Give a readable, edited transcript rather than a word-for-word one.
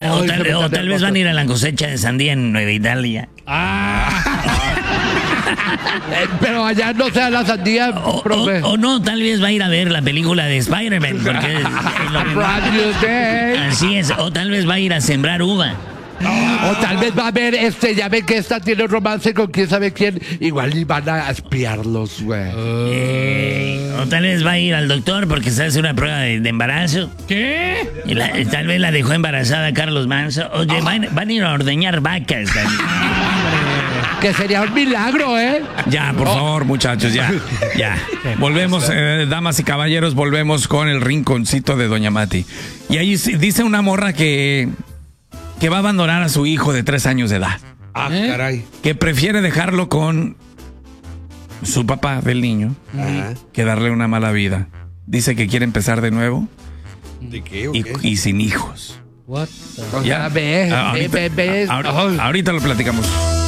O tal vez van a ir a la cosecha de sandía en Nueva Italia. Pero allá no se da la sandía, profe. O no, tal vez va a ir a ver la película de Spider-Man. Porque es lo que Brand new day. así es. O tal vez va a ir a sembrar uva. O tal vez va a ver ya ven que esta tiene un romance con quién sabe quién. Igual y van a espiarlos, güey. O tal vez va a ir al doctor porque se hace una prueba de embarazo. ¿Qué? Y tal vez la dejó embarazada Carlos Manso. Oye, van a ir a ordeñar vacas también. Que sería un milagro, ¿eh? Ya, por favor, muchachos, ya. Volvemos, damas y caballeros, volvemos con el rinconcito de Doña Mati. Y ahí dice una morra que va a abandonar a su hijo de 3 años de edad. Caray. Que prefiere dejarlo con su papá del niño que darle una mala vida. Dice que quiere empezar de nuevo ¿De qué? y sin hijos. What the... Ya ve. Ahorita lo platicamos.